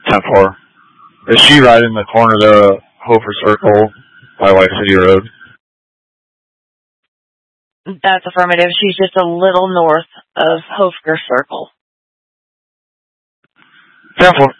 10-4. Is she right in the corner there of Hofer Circle by White City Road? That's affirmative. She's just a little north of Hofer Circle. 10-4.